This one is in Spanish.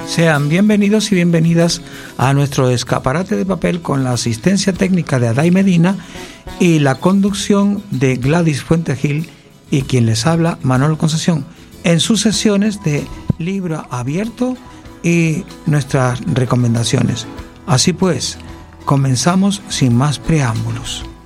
Sean bienvenidos y bienvenidas a nuestro escaparate de papel con la asistencia técnica de Aday Medina y la conducción de Gladys Fuentegil y quien les habla, Manuel Concesión, en sus sesiones de libro abierto y nuestras recomendaciones. Así pues, comenzamos sin más preámbulos.